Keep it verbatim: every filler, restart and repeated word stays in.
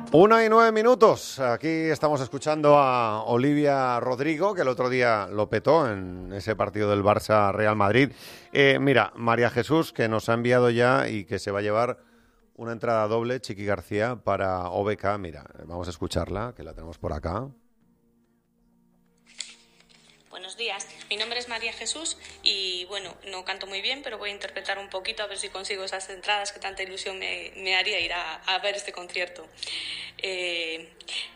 Una y nueve minutos. Aquí estamos escuchando a Olivia Rodrigo, que el otro día lo petó en ese partido del Barça-Real Madrid. Eh, mira, María Jesús, que nos ha enviado ya y que se va a llevar una entrada doble, Chiqui García, para O B K. Mira, vamos a escucharla, que la tenemos por acá. Buenos días, mi nombre es María Jesús y bueno, no canto muy bien, pero voy a interpretar un poquito a ver si consigo esas entradas que tanta ilusión me, me haría ir a, a ver este concierto. Eh,